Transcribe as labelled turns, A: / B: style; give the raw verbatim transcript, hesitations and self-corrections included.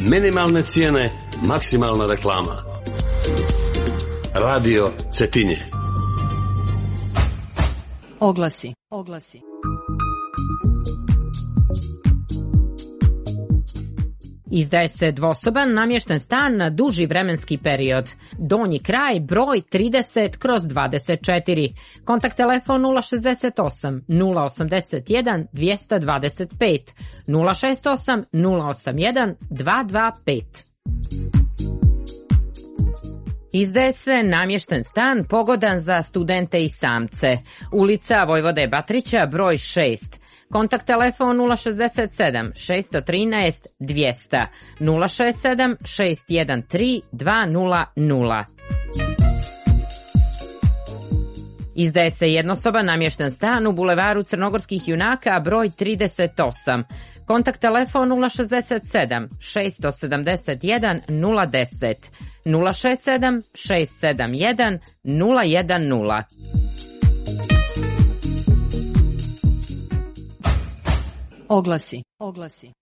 A: Minimalne cijene, maksimalna reklama. Radio Cetinje.
B: Oglasi. Oglasi.
C: Izdaje se dvosoban namješten stan na duži vremenski period. Donji kraj, broj trideset kroz dvadeset četiri. Kontakt telefon nula šezdeset osam nula osamdeset jedan dvjesto dvadeset pet, nula šezdeset osam nula osam jedan dva dva pet. Izdaje se namješten stan pogodan za studente i samce. Ulica Vojvode Batrića, broj šest. Kontakt telefon nula šezdeset sedam šest jedan tri dvjesto, nula šezdeset sedam šest jedan tri dva nula nula. Izdaje se jednosoban namješten stan u bulevaru Crnogorskih junaka, broj trideset osam. Kontakt telefon nula šezdeset sedam šest sedamdeset jedan nula deset, nula šezdeset sedam šest sedam jedan nula jedan nula.
B: Oglasi. Oglasi.